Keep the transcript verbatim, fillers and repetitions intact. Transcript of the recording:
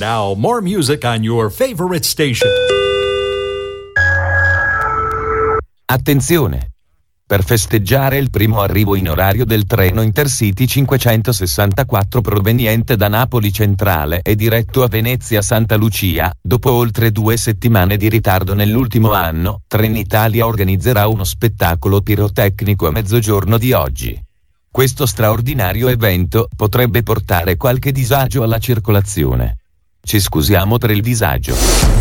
Now, more music on your favorite station. Attenzione! Per festeggiare il primo arrivo in orario del treno Intercity cinquecentosessantaquattro proveniente da Napoli Centrale e diretto a Venezia Santa Lucia, dopo oltre due settimane di ritardo nell'ultimo anno, Trenitalia organizzerà uno spettacolo pirotecnico a mezzogiorno di oggi. Questo straordinario evento potrebbe portare qualche disagio alla circolazione. Ci scusiamo per il disagio.